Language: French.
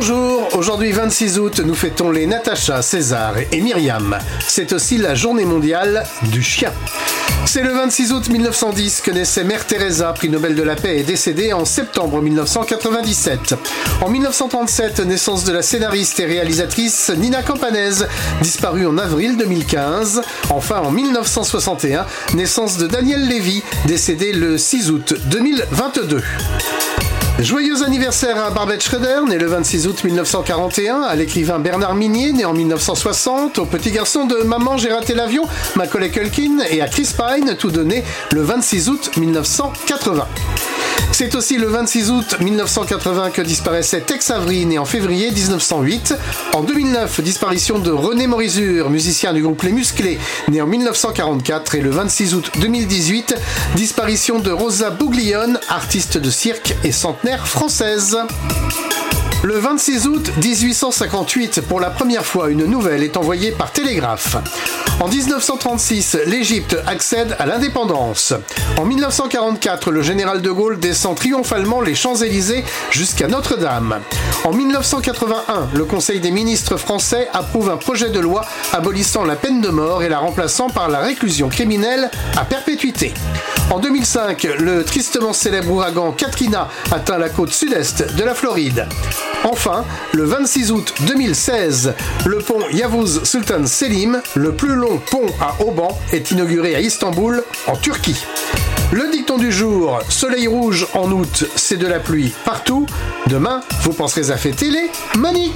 Bonjour, aujourd'hui 26 août, nous fêtons les Natacha, César et Myriam. C'est aussi la journée mondiale du chien. C'est le 26 août 1910 que naissait Mère Teresa, prix Nobel de la paix, et décédée en septembre 1997. En 1937, naissance de la scénariste et réalisatrice Nina Campanese, disparue en avril 2015. Enfin, en 1961, naissance de Daniel Lévy, décédé le 6 août 2022. Joyeux anniversaire à Barbet Schroeder, né le 26 août 1941, à l'écrivain Bernard Minier, né en 1960, au petit garçon de Maman, j'ai raté l'avion, Macaulay Culkin, et à Chris Pine, tous deux nés le 26 août 1980. C'est aussi le 26 août 1980 que disparaissait Tex Avery, né en février 1908. En 2009, disparition de René Morizur, musicien du groupe Les Musclés, né en 1944. Et le 26 août 2018, disparition de Rosa Buglione, artiste de cirque et centenaire française. Le 26 août 1858, pour la première fois, une nouvelle est envoyée par télégraphe. En 1936, l'Égypte accède à l'indépendance. En 1944, le général de Gaulle descend triomphalement les Champs-Élysées jusqu'à Notre-Dame. En 1981, le Conseil des ministres français approuve un projet de loi abolissant la peine de mort et la remplaçant par la réclusion criminelle à perpétuité. En 2005, le tristement célèbre ouragan Katrina atteint la côte sud-est de la Floride. Enfin, le 26 août 2016, le pont Yavuz Sultan Selim, le plus long pont à Auban, est inauguré à Istanbul, en Turquie. Le dicton du jour, soleil rouge en août, c'est de la pluie partout. Demain, vous penserez à fêter les manies.